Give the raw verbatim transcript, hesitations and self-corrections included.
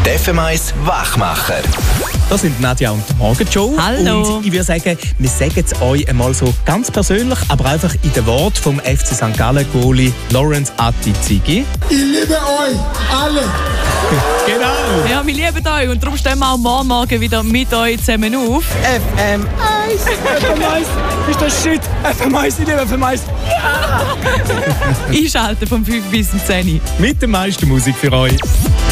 Die F M eins Wachmacher. Das sind Nadja und die Morgenshow. Hallo. Und ich würde sagen, wir sagen es euch einmal so ganz persönlich, aber einfach in den Worten vom F C Sankt Gallen Goalie Lawrence Atti-Zigi. Ich liebe euch alle. Genau. Ja, wir lieben euch und darum stehen wir auch morgen Morgen wieder mit euch zusammen auf. F M eins. F M eins ist das Shit. F M eins, ich liebe F M eins. Einschalten vom fünf bis zum zehn. Mit der meisten Musik für euch.